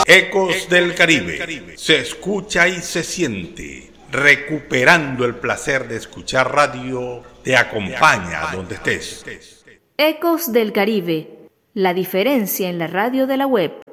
Ecos del Caribe. Se escucha y se siente. Recuperando el placer de escuchar radio, te acompaña donde estés. Ecos del Caribe. La diferencia en la radio de la web.